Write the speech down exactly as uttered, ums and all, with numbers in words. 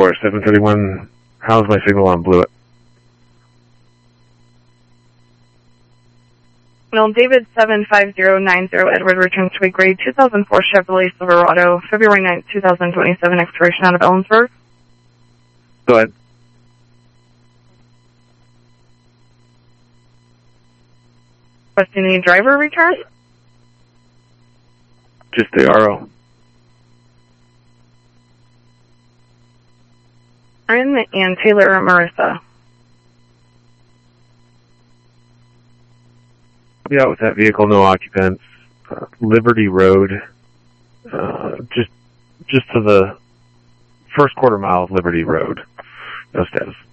four, seven thirty-one. How's my signal on Blewett? Well, David seven five zero nine zero Edward returns to a grade two thousand four Chevrolet Silverado, February ninth, two thousand twenty-seven, expiration out of Ellensburg. Go ahead. Requesting the driver return? Just the R O. Aaron and Taylor Marissa. I'll be out with that vehicle, no occupants. Uh, Liberty Road, uh, just just to the first quarter mile of Liberty Road. No status.